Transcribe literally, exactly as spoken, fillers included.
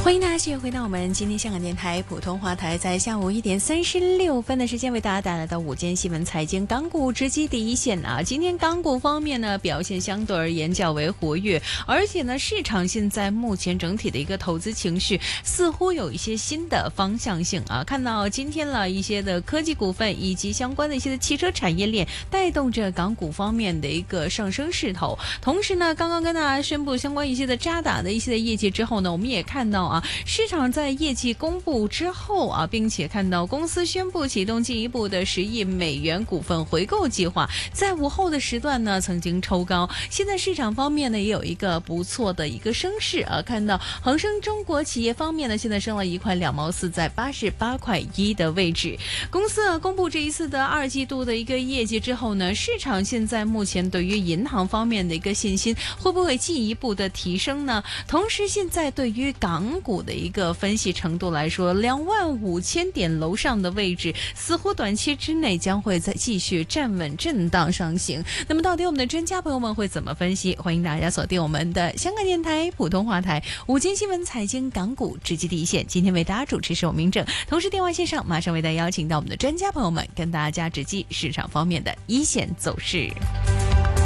欢迎大家继续回到我们今天香港电台普通话台，在下午一点三十六分的时间为大家带来的午间新闻财经港股直击第一线啊。今天港股方面呢表现相对而言较为活跃，而且呢市场现在目前整体的一个投资情绪似乎有一些新的方向性啊。看到今天了一些的科技股份以及相关的一些的汽车产业链带动着港股方面的一个上升势头。同时呢，刚刚跟大家宣布相关一些的渣打的一些的业绩之后呢，我们也看到啊。市场在业绩公布之后啊，并且看到公司宣布启动进一步的十亿美元股份回购计划，在午后的时段呢曾经抽高，现在市场方面呢也有一个不错的一个升势啊，看到恒生中国企业方面呢现在升了一块两毛四，在八十八块一的位置。公司啊公布这一次的二季度的一个业绩之后呢，市场现在目前对于银行方面的一个信心会不会进一步的提升呢？同时现在对于港股的一个分析程度来说，两万五千点楼上的位置似乎短期之内将会再继续站稳震荡上行。那么到底我们的专家朋友们会怎么分析？欢迎大家锁定我们的香港电台普通话台午间新闻财经港股直击第一线。今天为大家主持是我明正，同时电话线上马上为大家邀请到我们的专家朋友们跟大家直击市场方面的一线走势。